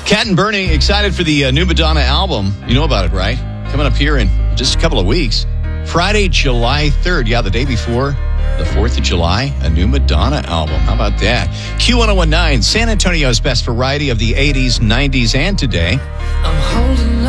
Cat and Bernie, excited for the new Madonna album. You know about it, right? Coming up here in just a couple of weeks. Friday, July 3rd. Yeah, the day before the 4th of July, a new Madonna album. How about that? Q1019, San Antonio's best variety of the 80s, 90s, and today. I'm holding